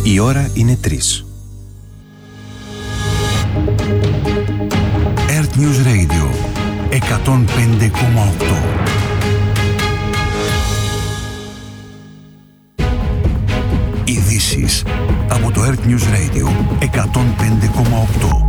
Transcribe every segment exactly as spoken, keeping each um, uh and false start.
Η ώρα είναι τρεις. Earth News Radio εκατόν πέντε κόμμα οκτώ. Ειδήσεις από το Earth News Radio εκατόν πέντε κόμμα οκτώ.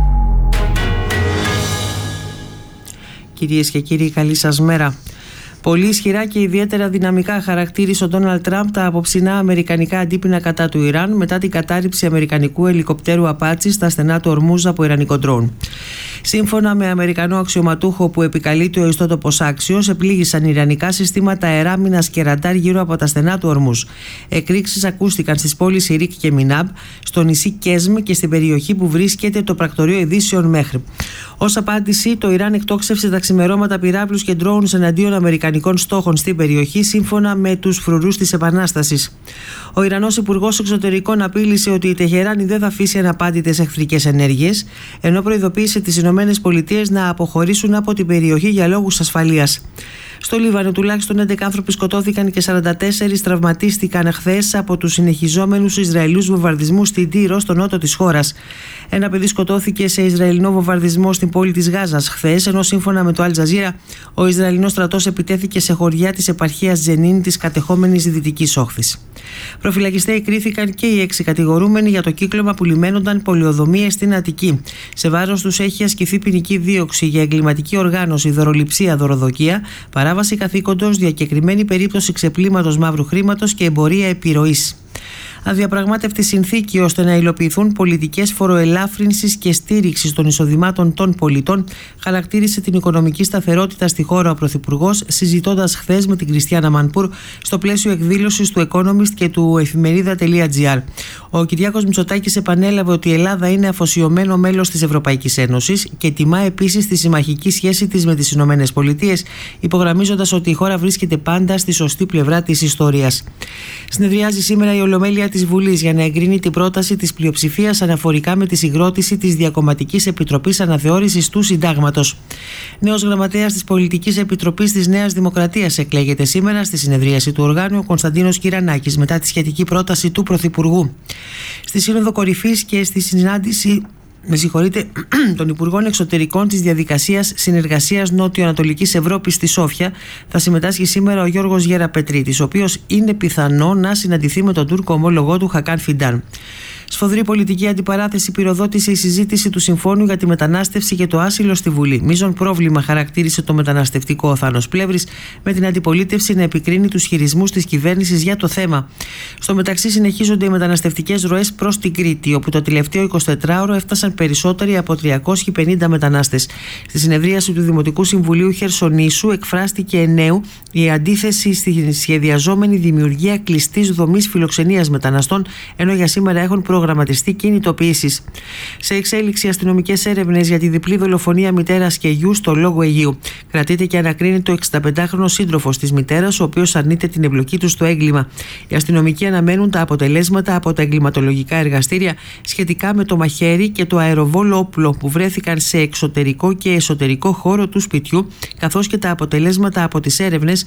Κυρίες και κύριοι, καλή σας μέρα. Πολύ ισχυρά και ιδιαίτερα δυναμικά χαρακτήρισε ο Ντόναλντ Τραμπ τα απόψινά αμερικανικά αντίπεινα κατά του Ιράν μετά την κατάρριψη αμερικανικού ελικοπτέρου Απάτσι στα στενά του Ορμούζ από ιρανικό ντρόουν. Σύμφωνα με αμερικανό αξιωματούχο που επικαλείται ο ιστότοπος Άξιος, επλήγησαν ιρανικά συστήματα αεράμινας και ραντάρ γύρω από τα στενά του Ορμούζ. Εκρήξεις ακούστηκαν στις πόλεις Ιρίκ και Μινάμπ, στο νησί Κέσμ και στην περιοχή που βρίσκεται το πρακτορείο ειδήσεων Μέχρι. Ως απάντηση, το Ιράν εκτόξευσε τα ξημερώματα πυράβλους και ντρόουν εναντίον αμερικανικών στόχων στην περιοχή, σύμφωνα με τους φρουρούς της Επανάστασης. Ο Ιρανός Υπουργός Εξωτερικών απείλησε ότι η Τεχεράνη δεν θα αφήσει αναπάντητες εχθρικές ενέργειες, ενώ προειδοποίησε τις Ηνωμένες Πολιτείες να αποχωρήσουν από την περιοχή για λόγους ασφαλείας. Στο Λίβανο τουλάχιστον έντεκα άνθρωποι σκοτώθηκαν και σαράντα τέσσερις τραυματίστηκαν χθες από τους συνεχιζόμενους Ισραηλούς βομβαρδισμούς στην Τύρο, στο νότο της χώρας. Ένα παιδί σκοτώθηκε σε Ισραηλινό βομβαρδισμό στην πόλη της Γάζας χθες, ενώ σύμφωνα με το Αλ Τζαζίρα, ο Ισραηλινός στρατός επιτέθηκε σε χωριά της επαρχίας Τζενίν της κατεχόμενης Δυτικής Όχθης. Προφυλακιστέοι κρίθηκαν και οι έξι κατηγορούμενοι για το κύκλωμα που λιμένονταν πολεοδομίες στην Αττική. Σε βάρος τους έχει ασκηθεί ποινική δίωξη για εγκληματική οργάνωση, δωροληψία, δωροδοκία, παράβαση καθήκοντος, διακεκριμένη περίπτωση ξεπλήματος μαύρου χρήματος και εμπορία επιρροής. Αδιαπραγμάτευτη συνθήκη ώστε να υλοποιηθούν πολιτικές φοροελάφρυνσης και στήριξης των εισοδημάτων των πολιτών χαρακτήρισε την οικονομική σταθερότητα στη χώρα ο Πρωθυπουργός, συζητώντας χθες με την Κριστιάνα Μανπούρ στο πλαίσιο εκδήλωσης του Economist και του εφημερίδα.gr. Ο Κυριάκος Μητσοτάκης επανέλαβε ότι η Ελλάδα είναι αφοσιωμένο μέλος της Ευρωπαϊκής Ένωσης και τιμά επίσης τη συμμαχική σχέση της με τις Ηνωμένες Πολιτείες, υπογραμμίζοντας ότι η χώρα βρίσκεται πάντα στη σωστή πλευρά της ιστορίας. Συνεδριάζει σήμερα η Ολομέλεια της Βουλής για να εγκρίνει την πρόταση της πλειοψηφίας αναφορικά με τη συγκρότηση της Διακομματικής Επιτροπής Αναθεώρησης του Συντάγματος. Νέος γραμματέας της Πολιτικής Επιτροπής της Νέας Δημοκρατίας εκλέγεται σήμερα στη συνεδρίαση του οργάνου ο Κωνσταντίνος Κυρανάκης μετά τη σχετική πρόταση του Πρωθυπουργού. Στη Σύνοδο Κορυφής και στη συνάντηση με συγχωρείτε, των Υπουργών Εξωτερικών της Διαδικασίας Συνεργασίας Νότιο-Ανατολικής Ευρώπης στη Σόφια θα συμμετάσχει σήμερα ο Γιώργος Γεραπετρίτης, ο οποίος είναι πιθανό να συναντηθεί με τον Τούρκο ομόλογό του Χακάν Φιντάν. Σφοδρή πολιτική αντιπαράθεση πυροδότησε η συζήτηση του Συμφώνου για τη μετανάστευση και το άσυλο στη Βουλή. Μείζον πρόβλημα χαρακτήρισε το μεταναστευτικό ο Θάνος Πλεύρης, με την αντιπολίτευση να επικρίνει τους χειρισμούς της κυβέρνησης για το θέμα. Στο μεταξύ, συνεχίζονται οι μεταναστευτικές ροές προς την Κρήτη, όπου το τελευταίο εικοσιτετράωρο έφτασαν περισσότεροι από τριακόσιοι πενήντα μετανάστες. Στη συνεδρίαση του Δημοτικού Συμβουλίου Χερσονήσου εκφράστηκε εκ νέου η αντίθεση στη σχεδιαζόμενη δημιουργία κλειστής δομής φιλοξενίας μεταναστών, ενώ για σήμερα έχουν προγραμματιστεί κινητοποιήσεις. Σε εξέλιξη αστυνομικές έρευνες για τη διπλή δολοφονία μητέρας και γιου στο Λόγο Αιγείου. Κρατείται και ανακρίνεται ο εξηνταπεντάχρονος σύντροφος της μητέρας, ο οποίος αρνείται την εμπλοκή του στο έγκλημα. Οι αστυνομικοί αναμένουν τα αποτελέσματα από τα εγκληματολογικά εργαστήρια σχετικά με το μαχαίρι και το αεροβόλο όπλο που βρέθηκαν σε εξωτερικό και εσωτερικό χώρο του σπιτιού, καθώς και τα αποτελέσματα από τις έρευνες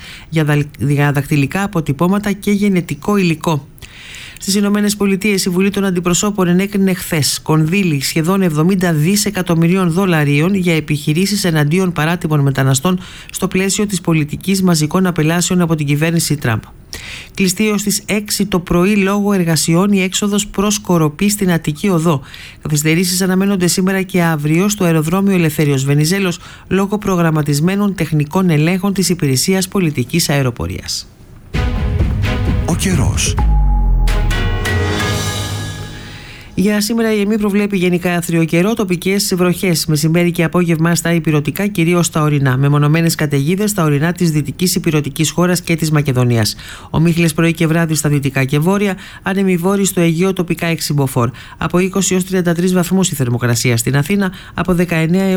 για δακτυλικά αποτυπώματα και γενετικό υλικό. Στις Ηνωμένες Πολιτείες, η Βουλή των Αντιπροσώπων ενέκρινε χθες κονδύλι σχεδόν εβδομήντα δισεκατομμυρίων δολαρίων για επιχειρήσεις εναντίον παράτυπων μεταναστών στο πλαίσιο της πολιτικής μαζικών απελάσεων από την κυβέρνηση Τραμπ. Κλειστή έως τις έξι το πρωί λόγω εργασιών η έξοδος προς Κοροπή στην Αττική Οδό. Καθυστερήσεις αναμένονται σήμερα και αύριο στο αεροδρόμιο Ελευθέριος Βενιζέλος λόγω προγραμματισμένων τεχνικών ελέγχων της Υπηρεσίας Πολιτικής Αεροπορίας. Ο καιρός. Για σήμερα η ΕΜΗ προβλέπει γενικά άθριο καιρό, τοπικές βροχές μεσημέρι και απόγευμα στα ηπειρωτικά, κυρίως στα ορεινά. Μεμονωμένες καταιγίδες στα ορεινά της δυτικής ηπειρωτικής χώρας και της Μακεδονίας. Ομίχλες πρωί και βράδυ στα δυτικά και βόρεια, άνεμοι βόρειοι στο Αιγαίο τοπικά έξι μποφόρ. Από είκοσι έως τριάντα τρεις βαθμούς η θερμοκρασία στην Αθήνα, από δεκαεννέα έως